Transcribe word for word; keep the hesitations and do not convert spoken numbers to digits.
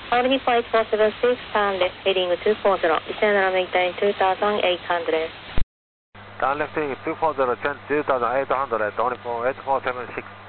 Only flight four seven six, turn left heading two four zero, descend and maintain two thousand eight hundred. Turn left heading two four zero, descend two thousand eight hundred, only for eight four seven six.